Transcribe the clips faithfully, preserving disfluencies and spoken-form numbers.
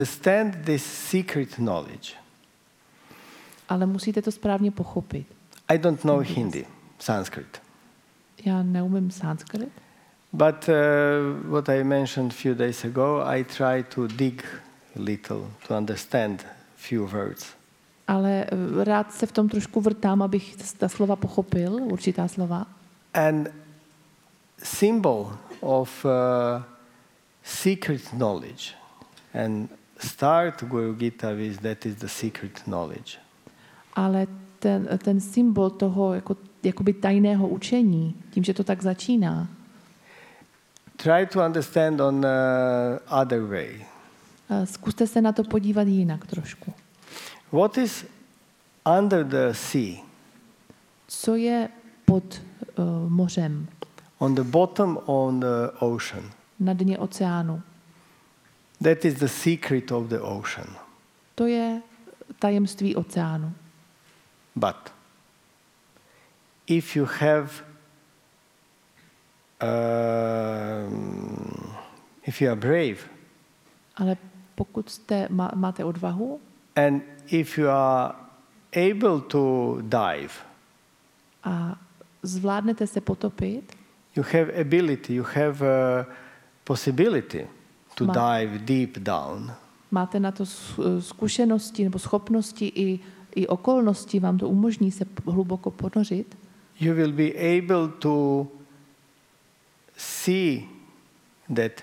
understand this secret knowledge. Ale musíte to správně pochopit. I don't know Hindi, Sanskrit. Já neumím sanskrit. But uh, what I mentioned a few days ago, I try to dig a little to understand few words. Ale rád se v tom trošku vrtám, abych ta slova pochopil, určitá slova. And symbol of uh, secret knowledge and start Guru Gita with that is the secret knowledge. Ale ten, ten symbol toho jako, jakoby tajného učení, tím, že to tak začíná. Try to understand on uh, other way. Zkuste se na to podívat jinak trošku. What is under the sea? Co je pod uh, mořem? On the bottom on the ocean. Na dně oceánu. That is the secret of the ocean. To je tajemství oceánu. But if you have um, if you are brave, ale pokud jste, má, máte odvahu, and if you are able to dive, a zvládnete se potopit, you have ability, you have a possibility to Má, dive deep down. Máte na to zkušenosti nebo schopnosti i, i okolnosti, vám to umožní se hluboko ponořit. You will be able to see that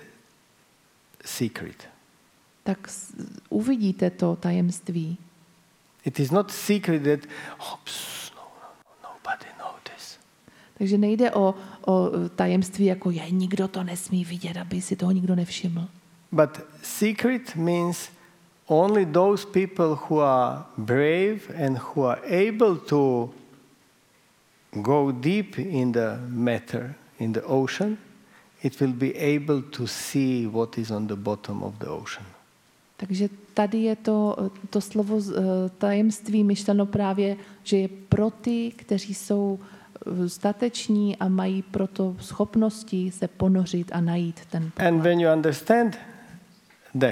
secret. Tak uvidíte to tajemství. It is not secret that oh, pss, no, no, nobody knows this. Takže nejde o, o tajemství, jako je, nikdo to nesmí vidět, aby si toho nikdo nevšiml. But secret means only those people who are brave and who are able to go deep in the matter, in the ocean, it will be able to see what is on the bottom of the ocean. Takže tady je to, to slovo tajemství myšleno právě, že je pro ty, kteří jsou stateční a mají proto schopnosti se ponořit a najít ten poklad. And when you understand that,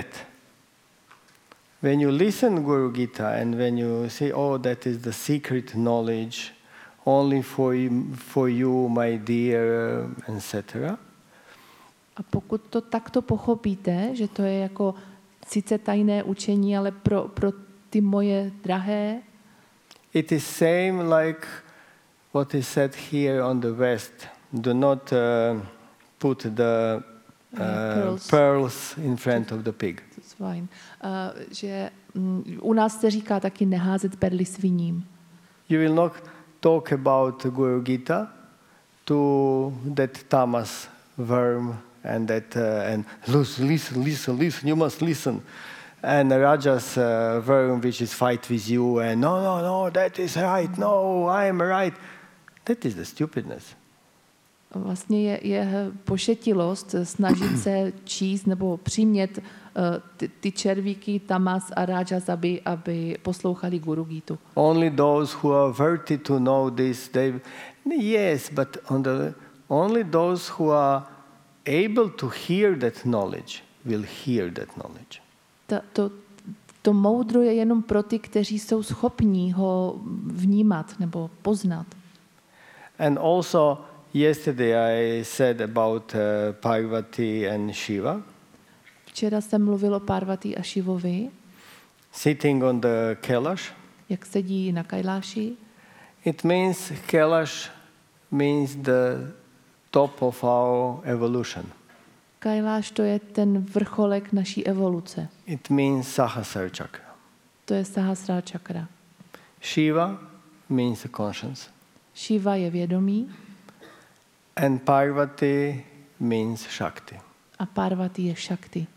when you listen Guru Gita and when you say, oh, that is the secret knowledge, only for you, for you my dear, et cetera. A pokud to takto pochopíte, že to je jako sice tajné učení, ale pro, pro ty moje drahé, it is same like what is said here on the West. Do not uh, put the uh, pearls. pearls in front of the pig. That's fine. Uh, že um, u nás se říká taky neházet perly sviním. You will not talk about Guru Gita to that tamas worm and that uh, and listen, listen, listen, listen. You must listen. And Raja's uh, worm, which is fight with you, and no, no, no, that is right. No, I am right. That is the stupidness. Vlastně je, je pošetilost snažit se číst nebo přimět uh, ty, ty červíky Tamas a Rajas, aby, aby poslouchali Guru Gitu. Only those who are worthy to know this, they yes, but on the only those who are able to hear that knowledge will hear that knowledge. Ta, to, to moudro je jenom pro ty, kteří jsou schopní ho vnímat nebo poznat. And also yesterday I said about uh, Parvati and Shiva. Včera jsem mluvil o Parvati a Shivovi. Sitting on the Kailash. Jak sedí na Kailashi. It means Kailash means the top of our evolution. Kailash to je ten vrcholek naší evoluce. It means Sahasrara chakra. To je Sahasrara chakra. Shiva means the conscience. Shiva je vědomí. And Parvati means Shakti. A Parvati je Shakti.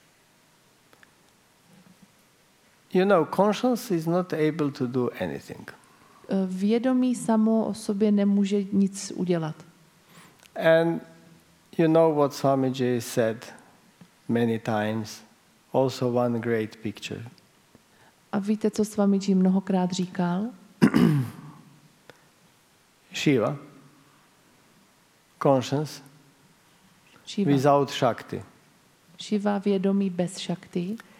You know, conscience is not able to do anything. Vědomí samo o sobě nemůže nic udělat. And you know what Swamiji said many times, also one great picture. A víte, co Swamiji mnohokrát říkal? Shiva, conscience, Shiva. without Shakti. Shiva vědomí bez Shakti.